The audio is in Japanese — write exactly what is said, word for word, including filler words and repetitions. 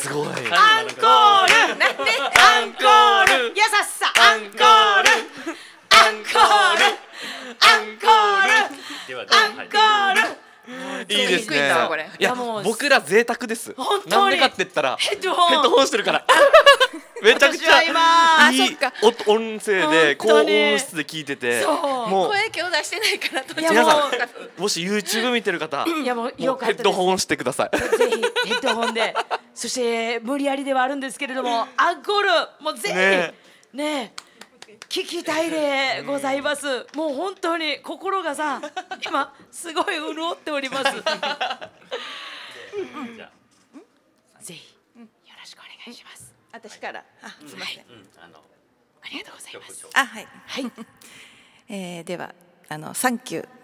すごい。 アンコール、アンコール、やさっさ、アンコール、アンコール、アンコール、アンコール。 いいですね。いや僕ら贅沢です。なんでかって言ったらヘッドホンしてるから。めちゃくちゃいい音声で高音質で聞いてて、 もう声今日出してないから。 皆さんもし YouTube 見てる方、 いやもうよかったです。 ヘッドホンしてください。 ぜひヘッドホンで。そして無理やりではあるんですけれども、アンコールもうぜひね聞きたいでございます。もう本当に心がさ今すごい潤っております。ぜひよろしくお願いします。 私から、あ、すみません。 ありがとうございます。 あ、はい。はい。えー、ではあのサンキュー